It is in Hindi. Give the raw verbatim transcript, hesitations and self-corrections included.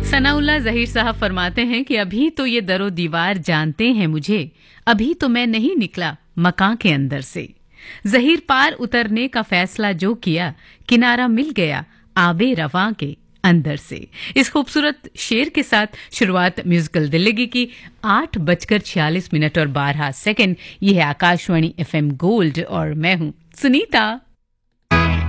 सनाउल्लाह जहीर साहब फरमाते हैं कि अभी तो ये दरो दीवार जानते हैं मुझे, अभी तो मैं नहीं निकला मकान के अंदर से। जहीर पार उतरने का फैसला जो किया, किनारा मिल गया आबे रवां के अंदर से। इस खूबसूरत शेर के साथ शुरुआत म्यूजिकल दिल्ली की आठ बजकर छियालीस मिनट और बारह सेकंड। यह है आकाशवाणी एफएम गोल्ड और मैं हूं सुनीता।